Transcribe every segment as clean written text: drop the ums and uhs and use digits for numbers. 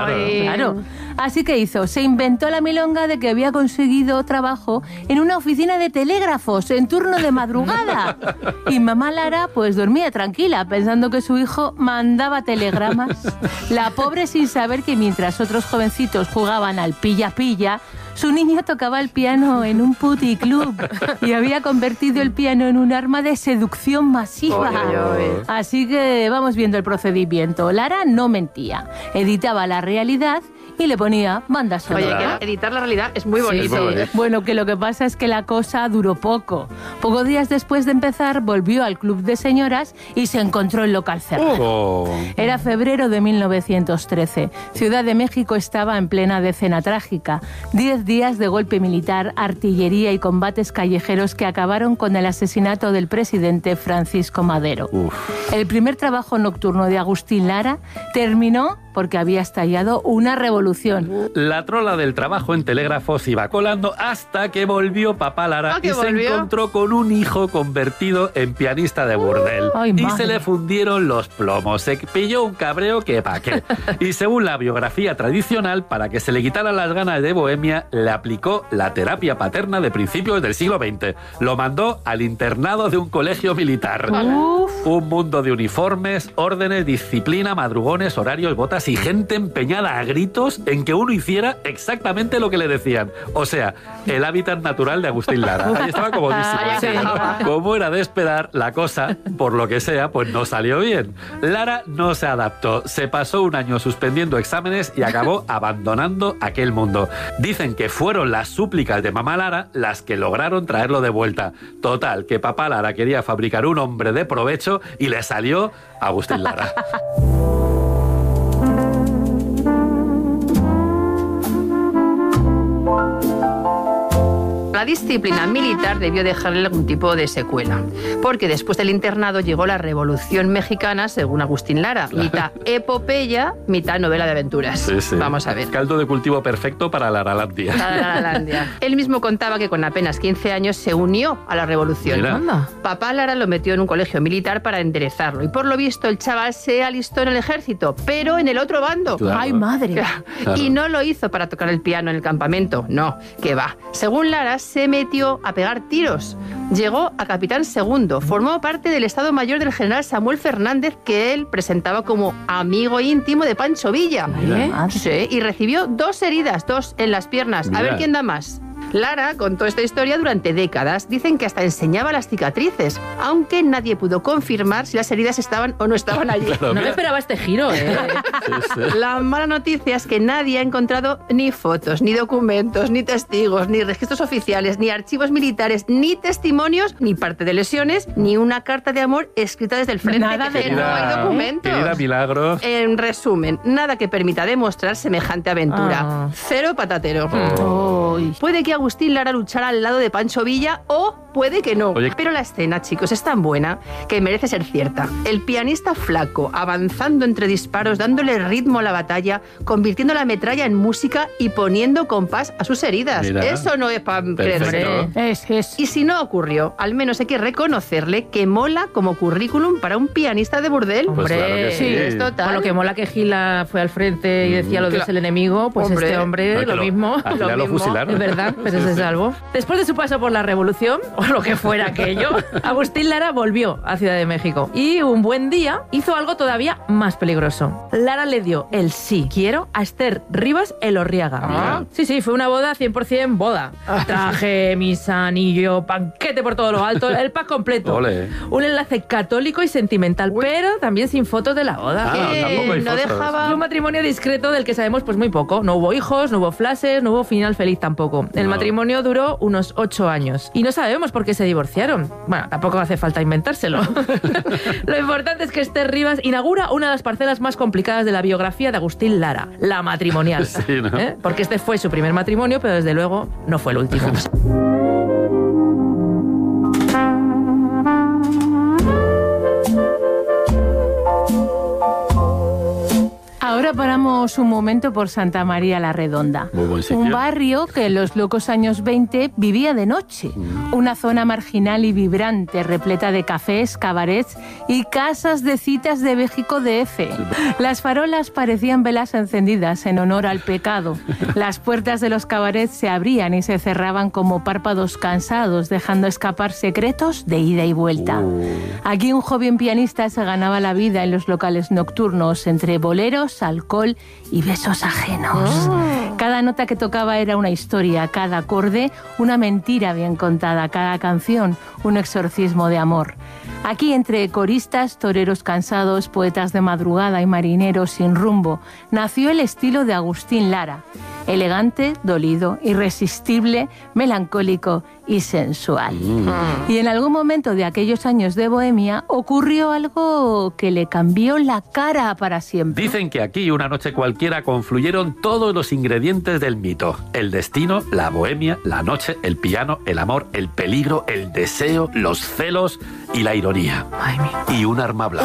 Claro. Así que hizo, se inventó la milonga de que había conseguido trabajo en una oficina de telégrafos en turno de madrugada. Y mamá Lara pues dormía tranquila pensando que su hijo mandaba telegramas. La pobre sin saber que mientras otros jovencitos jugaban al pilla-pilla, su niño tocaba el piano en un puticlub y había convertido el piano en un arma de seducción masiva. Así que vamos viendo el procedimiento. Lara no mentía, editaba la realidad y le ponía banda sonora. Oye, que editar la realidad es muy bonito. Sí. Bueno, que lo que pasa es que la cosa duró poco. Pocos días después de empezar, volvió al club de señoras y se encontró el local cerrado. Era febrero de 1913. Ciudad de México estaba en plena decena trágica. 10 días de golpe militar, artillería y combates callejeros que acabaron con el asesinato del presidente Francisco Madero. El primer trabajo nocturno de Agustín Lara terminó porque había estallado una revolución. La trola del trabajo en telégrafos iba colando hasta que volvió papá Lara y se encontró con un hijo convertido en pianista de burdel. Y se le fundieron los plomos. Se pilló un cabreo que pa' qué. Y según la biografía tradicional, para que se le quitaran las ganas de bohemia, le aplicó la terapia paterna de principios del siglo XX. Lo mandó al internado de un colegio militar. Un mundo de uniformes, órdenes, disciplina, madrugones, horarios, botas y gente empeñada a gritos en que uno hiciera exactamente lo que le decían. O sea, el hábitat natural de Agustín Lara. Ahí estaba comodísimo. Sí. Como era de esperar, la cosa, por lo que sea, pues no salió bien. Lara no se adaptó. Se pasó un año suspendiendo exámenes y acabó abandonando aquel mundo. Dicen que fueron las súplicas de mamá Lara las que lograron traerlo de vuelta. Total, que papá Lara quería fabricar un hombre de provecho y le salió Agustín Lara. La disciplina militar debió dejarle algún tipo de secuela, porque después del internado llegó la Revolución Mexicana, según Agustín Lara, mitad epopeya, mitad novela de aventuras. Sí. Vamos a ver. Caldo de cultivo perfecto para Laralandia. Él mismo contaba que con apenas 15 años se unió a la revolución. Papá Lara lo metió en un colegio militar para enderezarlo y por lo visto el chaval se alistó en el ejército, pero en el otro bando. Claro. ¡Ay, madre! Claro. Y no lo hizo para tocar el piano en el campamento, no, que va. Según Lara, se metió a pegar tiros. Llegó a capitán segundo. Formó parte del Estado Mayor del general Samuel Fernández, que él presentaba como amigo íntimo de Pancho Villa. Sí, y recibió 2 heridas, 2 en las piernas. Mira. A ver quién da más. Lara contó esta historia durante décadas. Dicen que hasta enseñaba las cicatrices, aunque nadie pudo confirmar si las heridas estaban o no estaban allí. Claro, No me esperaba este giro, ¿eh? La mala noticia es que nadie ha encontrado ni fotos, ni documentos, ni testigos, ni registros oficiales, ni archivos militares, ni testimonios, ni parte de lesiones, ni una carta de amor escrita desde el frente. Nada de que no hay documentos. Querida Milagros. En resumen, nada que permita demostrar semejante aventura. Cero patatero. Puede que Agustín Lara luchara al lado de Pancho Villa o puede que no. Oye. Pero la escena, chicos, es tan buena que merece ser cierta. El pianista flaco, avanzando entre disparos, dándole ritmo a la batalla, convirtiendo la metralla en música y poniendo compás a sus heridas. Mira. Eso no es para creerse. Es. Y si no ocurrió, al menos hay que reconocerle que mola como currículum para un pianista de burdel. Pues claro que sí. Es total. Con lo que mola que Gila fue al frente y decía lo de es el enemigo, pues Hombre. este hombre No, que lo mismo. al final lo fusilaron. Es verdad, pero se salvó. Después de su paso por la revolución, o lo que fuera aquello, Agustín Lara volvió a Ciudad de México. Y un buen día hizo algo todavía más peligroso. Lara le dio el sí quiero a Esther Rivas Elorriaga. Sí, fue una boda 100% boda. Traje, misa, anillo, banquete por todo lo alto, el pack completo. Ole. Un enlace católico y sentimental, pero también sin fotos de la boda. Tampoco hay no fotos. dejaba... Fue un matrimonio discreto del que sabemos pues muy poco. No hubo hijos, no hubo flashes, no hubo final feliz tampoco. El matrimonio duró unos 8 años. Y no sabemos por qué se divorciaron. Bueno, tampoco hace falta inventárselo. Lo importante es que Esther Rivas inaugura una de las parcelas más complicadas de la biografía de Agustín Lara, la matrimonial. Sí, ¿no? Porque este fue su primer matrimonio, pero desde luego no fue el último. Ahora Ahora paramos un momento por Santa María la Redonda. Muy buen sitio. Un barrio que en los locos años 20 vivía de noche. Una zona marginal y vibrante, repleta de cafés, cabarets y casas de citas de México DF. Las farolas parecían velas encendidas en honor al pecado. Las puertas de los cabarets se abrían y se cerraban como párpados cansados, dejando escapar secretos de ida y vuelta. Aquí un joven pianista se ganaba la vida en los locales nocturnos, entre boleros, alcohol y besos ajenos. Cada nota que tocaba era una historia, cada acorde una mentira bien contada, cada canción un exorcismo de amor. Aquí, entre coristas, toreros cansados, poetas de madrugada y marineros sin rumbo, nació el estilo de Agustín Lara. Elegante, dolido, irresistible, melancólico y sensual. Y en algún momento de aquellos años de bohemia ocurrió algo que le cambió la cara para siempre. Dicen que aquí, una noche cualquiera, confluyeron todos los ingredientes del mito. El destino, la bohemia, la noche, el piano, el amor, el peligro, el deseo, los celos y la ironía. Ay, mira. Y un arma blanca.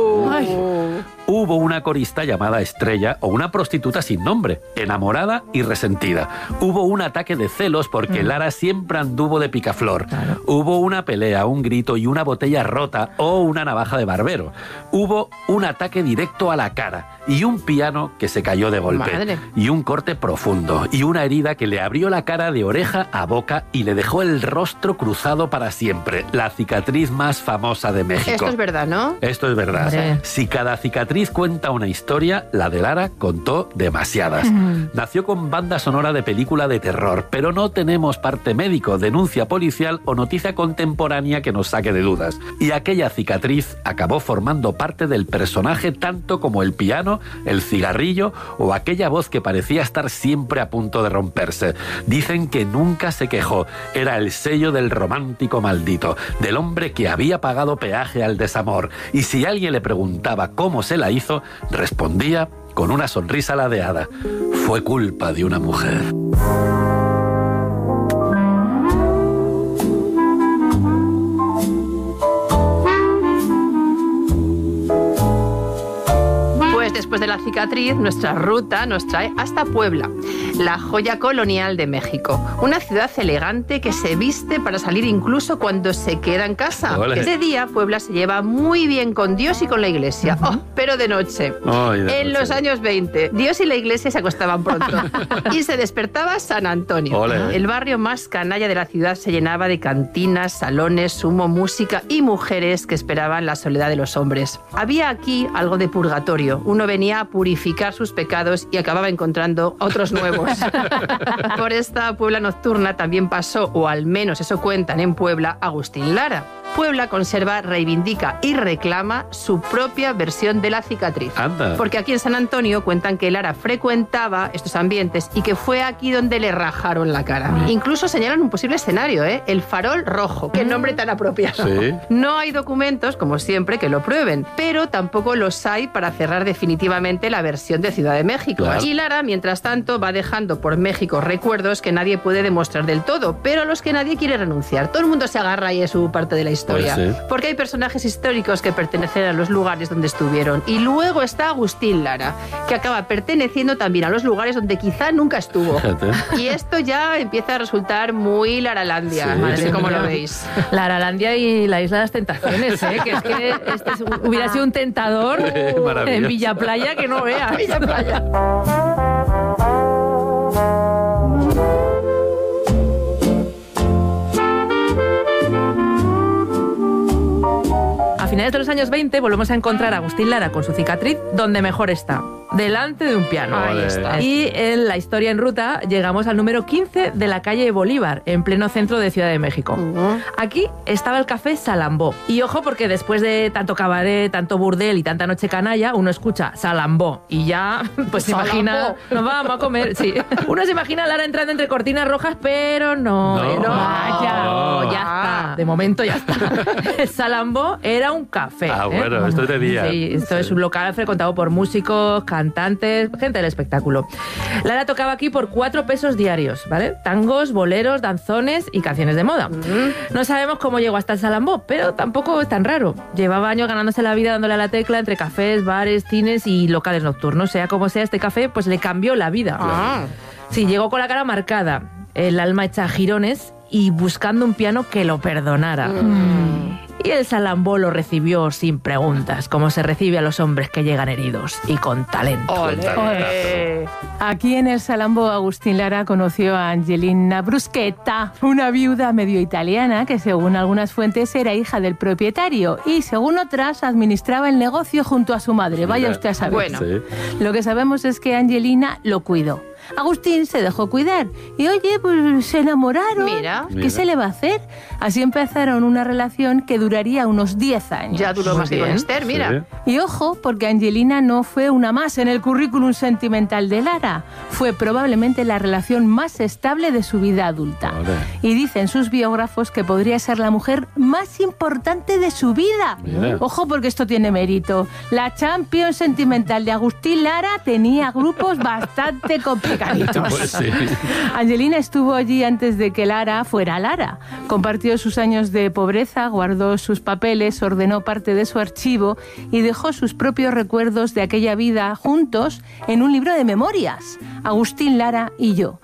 Hubo una corista llamada Estrella o una prostituta sin nombre, enamorada y resentida. Hubo un ataque de celos porque Lara siempre anduvo de picaflor. Claro. Hubo una pelea, un grito y una botella rota o una navaja de barbero. Hubo un ataque directo a la cara y un piano que se cayó de golpe. Madre. Y un corte profundo y una herida que le abrió la cara de oreja a boca y le dejó el rostro cruzado para siempre. La cicatriz más famosa de México. Esto es verdad, ¿no? Esto es verdad. Hombre. Si cada cicatriz cuenta una historia, la de Lara contó demasiadas. Nació con banda sonora de película de terror, pero no tenemos parte médico, denuncia policial o noticia contemporánea que nos saque de dudas. Y aquella cicatriz acabó formando parte del personaje tanto como el piano, el cigarrillo o aquella voz que parecía estar siempre a punto de romperse. Dicen que nunca se quejó. Era el sello del romántico maldito, del hombre que había pagado peaje al desamor. Y si alguien le preguntaba cómo se la hizo, respondía con una sonrisa ladeada: fue culpa de una mujer. Después de la cicatriz, nuestra ruta nos trae hasta Puebla, la joya colonial de México. Una ciudad elegante que se viste para salir incluso cuando se queda en casa. Ole. Ese día, Puebla se lleva muy bien con Dios y con la iglesia. Pero de noche. En los años 20, Dios y la iglesia se acostaban pronto. Y se despertaba San Antonio. Ole. El barrio más canalla de la ciudad se llenaba de cantinas, salones, humo, música y mujeres que esperaban la soledad de los hombres. Había aquí algo de purgatorio. Uno venía a purificar sus pecados y acababa encontrando otros nuevos. Por esta Puebla nocturna también pasó, o al menos eso cuentan en Puebla, Agustín Lara. Puebla conserva, reivindica y reclama su propia versión de la cicatriz. Anda. Porque aquí en San Antonio cuentan que Lara frecuentaba estos ambientes y que fue aquí donde le rajaron la cara. Incluso señalan un posible escenario, el Farol Rojo. Qué nombre tan apropiado. Sí. No hay documentos, como siempre, que lo prueben, pero tampoco los hay para cerrar definitivamente la versión de Ciudad de México. Claro. Y Lara, mientras tanto, va dejando por México recuerdos que nadie puede demostrar del todo, pero a los que nadie quiere renunciar. Todo el mundo se agarra ahí a su parte de la historia. Pues sí. Porque hay personajes históricos que pertenecen a los lugares donde estuvieron. Y luego está Agustín Lara, que acaba perteneciendo también a los lugares donde quizá nunca estuvo. Fíjate. Y esto ya empieza a resultar muy Laralandia. Sí. No sé cómo Mira. lo veis. La Aralandia y la Isla de las Tentaciones, que es que hubiera sido un tentador Maravilloso. en Villa Playa que no veas. Villa Playa. A finales de los años 20 volvemos a encontrar a Agustín Lara con su cicatriz donde mejor está, delante de un piano. Ahí Ole. está. Y en la historia en ruta llegamos al número 15 de la calle Bolívar, en pleno centro de Ciudad de México. Aquí estaba el café Salambó. Y ojo, porque después de tanto cabaret, tanto burdel y tanta noche canalla, uno escucha Salambó y ya pues se Salambó. imagina, nos vamos a comer, sí. Uno se imagina a Lara entrando entre cortinas rojas, pero no. No. Vaya, No. ya está. De momento ya está. El Salambó era un café. Ah, bueno, esto es de día. Sí, esto es un local frecuentado por músicos, cantantes, cantantes, gente del espectáculo. Lara tocaba aquí por 4 pesos diarios, ¿vale? Tangos, boleros, danzones y canciones de moda. No sabemos cómo llegó hasta el Salambó, pero tampoco es tan raro. Llevaba años ganándose la vida dándole a la tecla entre cafés, bares, cines y locales nocturnos. Sea como sea, este café pues le cambió la vida. Sí, llegó con la cara marcada, el alma hecha girones y buscando un piano que lo perdonara. Y el Salambó lo recibió sin preguntas, como se recibe a los hombres que llegan heridos y con talento. ¡Olé! Aquí en el Salambó, Agustín Lara conoció a Angelina Bruschetta, una viuda medio italiana que según algunas fuentes era hija del propietario y según otras administraba el negocio junto a su madre. Vaya usted a saber. Bueno. Sí. Lo que sabemos es que Angelina lo cuidó. Agustín se dejó cuidar y oye, pues se enamoraron. Mira. ¿Qué se le va a hacer? Así empezaron una relación que duraría unos 10 años. Ya duró más que con Esther, mira. Sí. Y ojo, porque Angelina no fue una más en el currículum sentimental de Lara. Fue probablemente la relación más estable de su vida adulta. Vale. Y dicen sus biógrafos que podría ser la mujer más importante de su vida. Mira. Ojo, porque esto tiene mérito. La Champions sentimental de Agustín Lara tenía grupos bastante complicados. Pues sí. Angelina estuvo allí antes de que Lara fuera Lara. Compartió sus años de pobreza, guardó sus papeles, ordenó parte de su archivo y dejó sus propios recuerdos de aquella vida juntos en un libro de memorias. Agustín Lara y yo,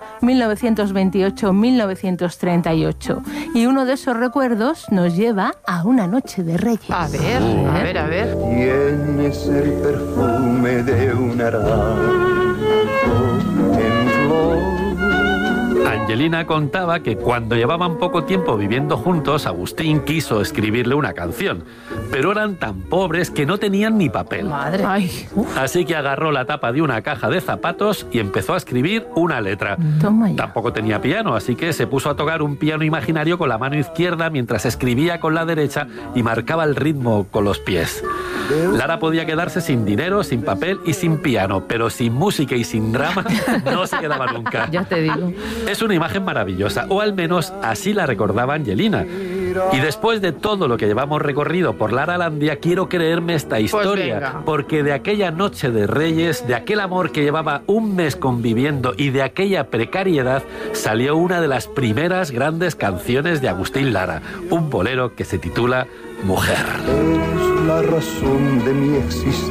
1928-1938. Y uno de esos recuerdos nos lleva a una noche de Reyes. A ver, a ver, a ver. Tienes el perfume de un naranjo en flor. Angelina contaba que cuando llevaban poco tiempo viviendo juntos, Agustín quiso escribirle una canción, pero eran tan pobres que no tenían ni papel. Madre. Ay, Así que agarró la tapa de una caja de zapatos y empezó a escribir una letra. toma ya. Tampoco tenía piano, así que se puso a tocar un piano imaginario con la mano izquierda mientras escribía con la derecha y marcaba el ritmo con los pies. Lara podía quedarse sin dinero, sin papel y sin piano, pero sin música y sin drama no se quedaba nunca. Ya te digo. Es una imagen maravillosa, o al menos así la recordaba Angelina. Y después de todo lo que llevamos recorrido por Laralandia, quiero creerme esta historia, venga. porque de aquella noche de Reyes, de aquel amor que llevaba un mes conviviendo y de aquella precariedad, salió una de las primeras grandes canciones de Agustín Lara, un bolero que se titula Mujer. Es la razón de mi existencia.